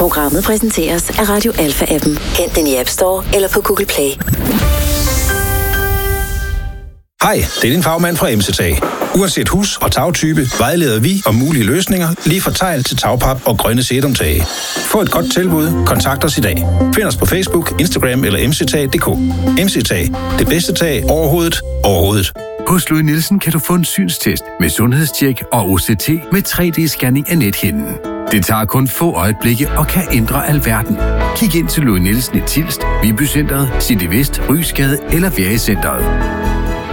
Programmet præsenteres af Radio Alpha-appen. Hent den i App Store eller på Google Play. Hej, det er din fagmand fra MC-Tag. Uanset hus- og tagtype vejleder vi om mulige løsninger, lige fra tegl til tagpap og grønne sedumtage. Få et godt tilbud, kontakt os i dag. Find os på Facebook, Instagram eller mctag.dk. MC-Tag, det bedste tag overhovedet. Hos Louis Nielsen kan du få en synstest med sundhedstjek og OCT med 3D-scanning af nethinden. Det tager kun få øjeblikke og kan ændre alverden. Kig ind til Louis Nielsen i Tilst, Viby Centret, City Vest, Rysgade eller Værecentret.